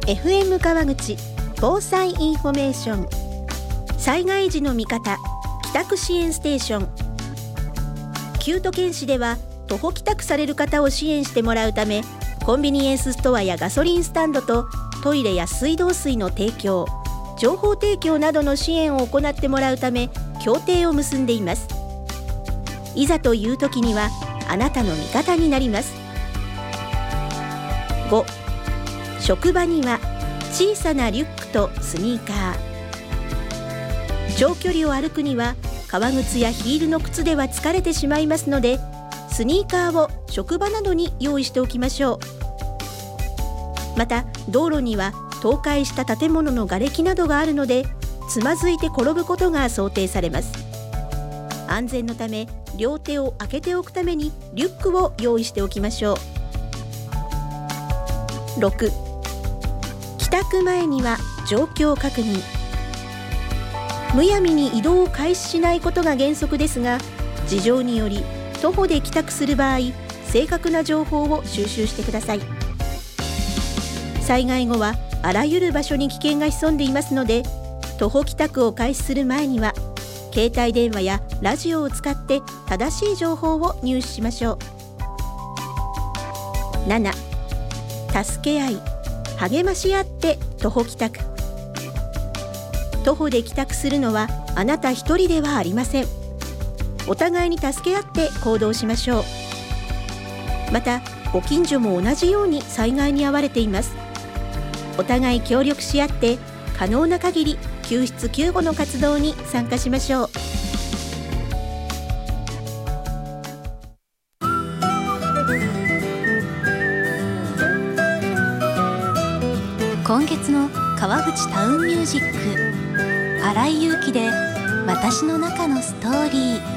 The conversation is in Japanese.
FM 川口防災インフォメーション、災害時の味方帰宅支援ステーション。旧都県市では徒歩帰宅される方を支援してもらうため、コンビニエンスストアやガソリンスタンドとトイレや水道水の提供、情報提供などの支援を行ってもらうため協定を結んでいます。いざという時にはあなたの味方になります。5、職場には小さなリュックとスニーカー。長距離を歩くには革靴やヒールの靴では疲れてしまいますので、スニーカーを職場などに用意しておきましょう。また道路には倒壊した建物の瓦礫などがあるので、つまずいて転ぶことが想定されます。安全のため両手を開けておくためにリュックを用意しておきましょう。6、帰宅前には状況確認。むやみに移動を開始しないことが原則ですが、事情により徒歩で帰宅する場合、正確な情報を収集してください。災害後はあらゆる場所に危険が潜んでいますので、徒歩帰宅を開始する前には携帯電話やラジオを使って正しい情報を入手しましょう。7、助け合い励まし合って徒歩帰宅。徒歩で帰宅するのはあなた一人ではありません。お互いに助け合って行動しましょう。またご近所も同じように災害に遭われています。お互い協力し合って可能な限り救出救護の活動に参加しましょう。 今月の川口タウンミュージック、新井祐希で私の中のストーリー。